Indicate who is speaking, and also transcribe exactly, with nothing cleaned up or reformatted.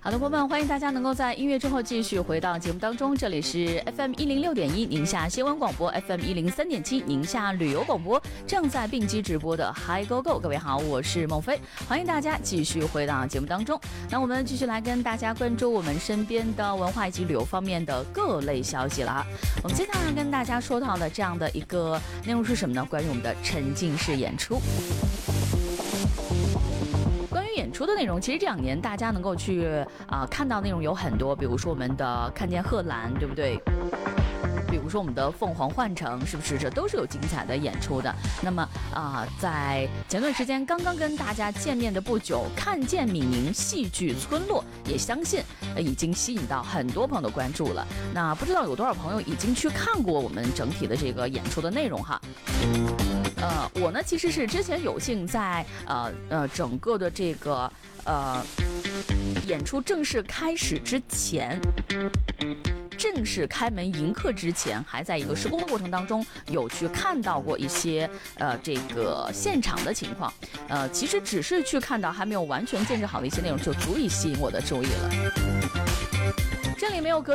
Speaker 1: 好的，伙伴们，欢迎大家能够在音乐之后继续回到节目当中。这里是 F M 一零六点一宁夏新闻广播 ，F M 一零三点七宁夏旅游广播，正在并机直播的 Hi Go Go。各位好，我是孟非，欢迎大家继续回到节目当中。那我们继续来跟大家关注我们身边的文化以及旅游方面的各类消息了啊。我们接下来跟大家说到的这样的一个内容是什么呢？关于我们的沉浸式演出。演出的内容，其实这两年大家能够去啊、呃、看到内容有很多，比如说我们的看见贺兰，对不对？比如说我们的凤凰幻城，是不是这都是有精彩的演出的？那么啊、呃，在前段时间刚刚跟大家见面的不久，看见闽宁戏剧村落，也相信、呃、已经吸引到很多朋友的关注了。那不知道有多少朋友已经去看过我们整体的这个演出的内容哈？呃，我呢其实是之前有幸在呃呃整个的这个呃演出正式开始之前，正式开门迎客之前，还在一个施工的过程当中，有去看到过一些呃这个现场的情况。呃，其实只是去看到还没有完全建设好的一些内容，就足以吸引我的注意了。这里没有隔